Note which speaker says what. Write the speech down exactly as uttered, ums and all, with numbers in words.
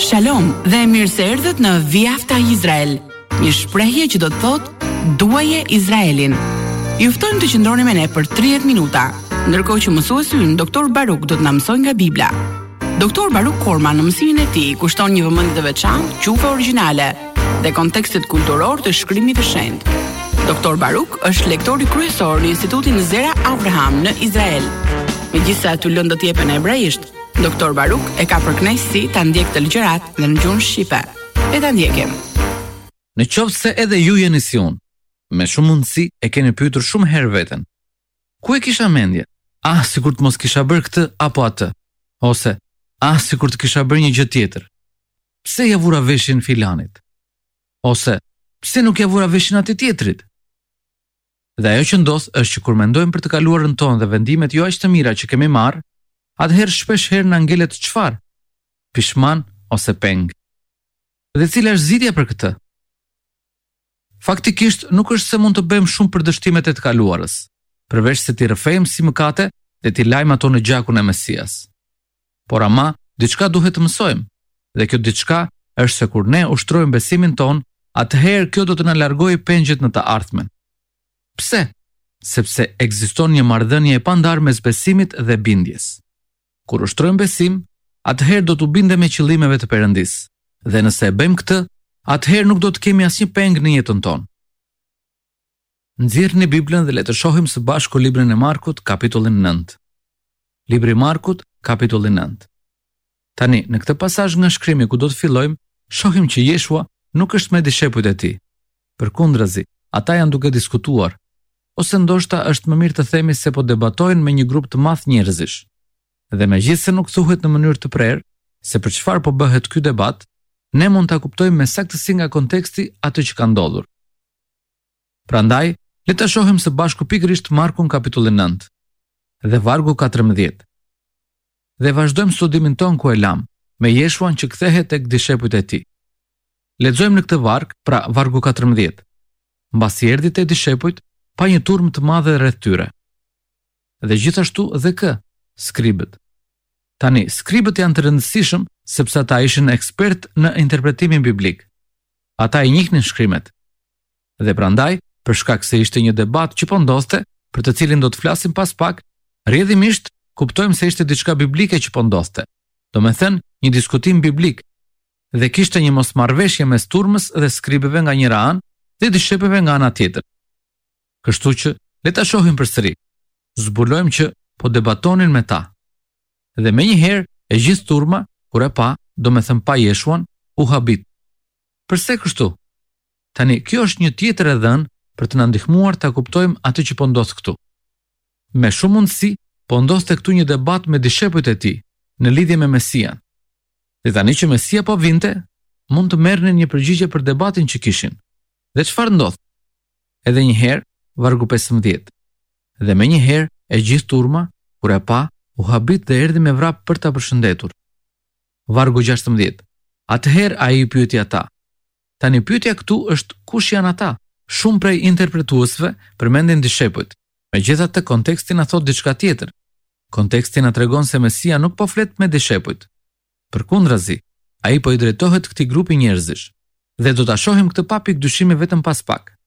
Speaker 1: Shalom dhe mirë se erdhët në Vjafta Izrael, një shprehje që do të thotë duaje Izraelin. Ju ftojmë të qëndroni me ne për tridhjetë minuta, ndërkohë që mësuesi ynë doktor Baruk do të na mësojë nga Bibla. Doktor Baruk Korma në mësimin e tij kushton një vëmendje të veçantë gjuhë origjinale dhe kontekstit kulturor të shkrimit të shenjtë. Doktor Baruk është lektori kryesor në Institutin Zera Abraham në Izrael. Megjithëse aty lënë do të jepen në hebraisht, Doktor Baruk e ka për kënaqësi ta ndjekë të ligjërat dhe në gjuhën shqipe. Le ta ndjekim.
Speaker 2: Në qoftë se edhe ju jeni si unë, me shumë mundësi e keni pyetur shumë herë veten. Ku e kisha mendje? Ah, sikur të mos kisha bërë këtë apo atë. Ose, ah, sikur të kisha bërë një gjë tjetër. Pse ja vura veshin filanit? Ose, pse nuk ja vura veshin atij tjetrit? Dhe ajo që ndodh është që kur mendojmë për të kaluarën tonë dhe vendimet jo aq të mira që kemi marrë, atëherë shpesh herë na ngelet çfarë? Pishman ose peng. Dhe cila është zgjidhja për këtë? Faktikisht nuk është se mund të bëjmë shumë për dështimet e të kaluarës, përveç se t'i rrëfejmë si mëkate dhe t'i lajmë ato në gjakun e Mesias. Por ama, diçka duhet të mësojmë, dhe kjo diçka është se kur ne ushtrojmë besimin ton, atëherë kjo do të na largojë pengjet në të ardhmen. Pse? Sepse ekziston një marrëdhënie e pandarë mes besimit dhe bindjes. Kur ushtrojmë besim, atëherë do t'u bindem me qëllimeve të Perëndis. Dhe nëse e bëjmë këtë, atëherë nuk do të kemi asnjë peng në jetën tonë. Nxjerrni Biblën dhe le të shohim së bashku librin e Markut, kapitullin nëntë. Libri i Markut, kapitulli nëntë. Tani, në këtë pasazh nga shkrimi ku do të fillojmë, shohim që Jeshua nuk është me dishepujt e tij. Përkundrazi, ata janë duke diskutuar, ose ndoshta është më mirë të themi se po debatojnë me një grup të madh njerëzish. Dhe megjithëse nuk thuhet në mënyrë të prerë se për çfarë po bëhet ky debat, ne mund ta kuptojmë me saktësi nga konteksti atë që ka ndodhur. Prandaj, le ta shohim së bashku pikërisht Markun kapitullin nëntë dhe vargu katërmbëdhjetë. Dhe vazhdojmë studimin ton ku e lam, me Jeshuan që kthehet tek dishepujt e tij. Lexojmë në këtë varg, pra vargu katërmbëdhjetë. Mbasi erdhi te dishepujt, pa një turmë të madhe rreth tyre. Dhe gjithashtu dhe kë, skribët. Tani, skribët janë të rëndësishëm sepse ata ishin ekspert në interpretimin biblik. Ata i njihnin shkrimet. Dhe prandaj, për shkak se ishte një debat që po ndodhte, për të cilin do të flasim pas pak, rrjedhimisht kuptojmë se ishte diçka biblike që po ndodhte. Domethënë, një diskutim biblik. Dhe kishte një mosmarrveshje mes turmës dhe skribëve nga njëra anë dhe dishepëve nga ana tjetër. Kështu që le ta shohim përsëri. Zbulojmë që po debatonin me ta. Dhe menjëherë e gjithë turma, kur e pa, domethënë pa Jeshuan, u habit. Përse kështu? Tani, kjo është një tjetër e dhënë për të na ndihmuar ta kuptojmë atë që po ndodh këtu. Me shumë mundësi, po ndodhte këtu një debat me dishepujt e tij në lidhje me Mesian. Dhe tani që Mesia po vinte, mund të merrnin një përgjigje për debatin që kishin. Dhe çfarë ndodh? Edhe një herë, vargu pesëmbëdhjetë. Dhe menjëherë e gjithë turma, kur e pa, u habit dhe erdhi me vrap për ta përshëndetur. Vargu gjashtëmbëdhjetë. Atëherë ai i pyeti ata. Tani pyetja këtu është kush janë ata? Shumë prej interpretuesve përmendin dishepujt. Megjithatë konteksti na thot diçka tjetër. Konteksti na tregon se Mesia nuk po flet me dishepujt. Përkundrazi, ai po i drejtohet këtij grupi njerëzish. Dhe do ta shohim këtë pa pikë dyshimi vetëm pas pak.